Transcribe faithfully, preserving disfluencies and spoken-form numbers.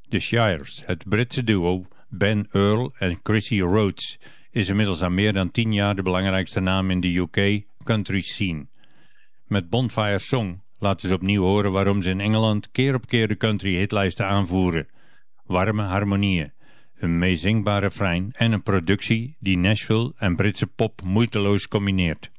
The Shires, het Britse duo Ben Earl en Chrissy Rhodes, is inmiddels al meer dan tien jaar de belangrijkste naam in de U K country scene. Met Bonfire Song laten ze opnieuw horen waarom ze in Engeland keer op keer de country hitlijsten aanvoeren. Warme harmonieën, een meezingbaar refrein en een productie die Nashville en Britse pop moeiteloos combineert.